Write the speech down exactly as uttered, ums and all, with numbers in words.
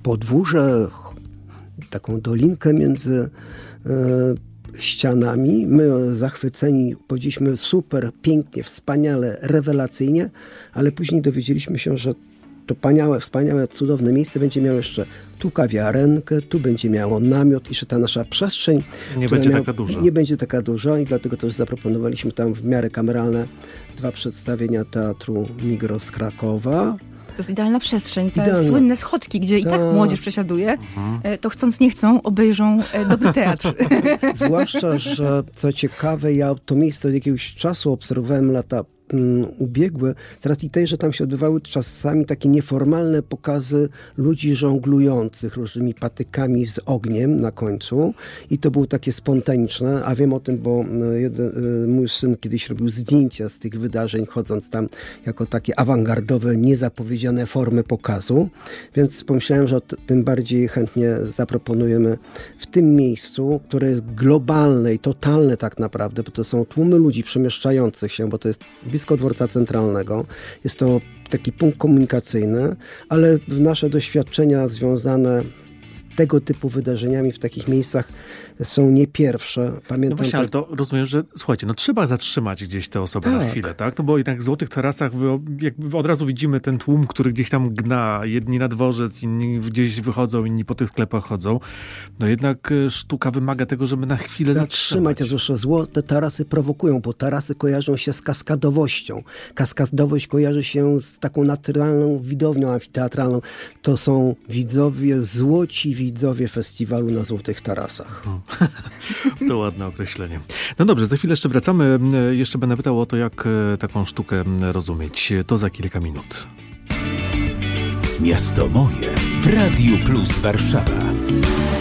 podwórze, taką dolinkę między ścianami. My zachwyceni powiedzieliśmy super, pięknie, wspaniale, rewelacyjnie, ale później dowiedzieliśmy się, że to wspaniałe, wspaniałe, cudowne miejsce będzie miało jeszcze tu kawiarenkę, tu będzie miało namiot i że ta nasza przestrzeń nie będzie miała, taka duża. Nie będzie taka duża i dlatego też zaproponowaliśmy tam w miarę kameralne dwa przedstawienia Teatru Migros Krakowa. To jest idealna przestrzeń. Te Idealna. słynne schodki, gdzie i tak Ta. młodzież przesiaduje, mhm. to chcąc nie chcą, obejrzą dobry teatr. Zwłaszcza, że co ciekawe, ja to miejsce od jakiegoś czasu obserwowałem lata mm, ubiegłe. Teraz i tej, że tam się odbywały czasami takie nieformalne pokazy ludzi żonglujących różnymi patykami z ogniem na końcu. I to było takie spontaniczne, a wiem o tym, bo jeden, mój syn kiedyś robił zdjęcia z tych wydarzeń, chodząc tam jako takie awangardowe, niezapowiedziane formy pokazu. Więc pomyślałem, że tym bardziej chętnie zaproponujemy w tym miejscu, które jest globalne i totalne tak naprawdę, bo to są tłumy ludzi przemieszczających się, bo to jest blisko dworca centralnego. Jest to taki punkt komunikacyjny, ale nasze doświadczenia związane z tego typu wydarzeniami w takich miejscach są nie pierwsze. Pamiętam, no właśnie, ale to rozumiem, że słuchajcie, no trzeba zatrzymać gdzieś te osoby tak. na chwilę, tak? No bo jednak w Złotych Tarasach wy, jakby od razu widzimy ten tłum, który gdzieś tam gna. Jedni na dworzec, inni gdzieś wychodzą, inni po tych sklepach chodzą. No jednak sztuka wymaga tego, żeby na chwilę zatrzymać. Zatrzymać, zresztą Złote Tarasy prowokują, bo tarasy kojarzą się z kaskadowością. Kaskadowość kojarzy się z taką naturalną widownią amfiteatralną. To są widzowie, złoci widzowie festiwalu na Złotych Tarasach. Hmm. To ładne określenie. No dobrze, za chwilę jeszcze wracamy. Jeszcze będę pytał o to, jak taką sztukę rozumieć. To za kilka minut. Miasto moje w Radiu Plus Warszawa.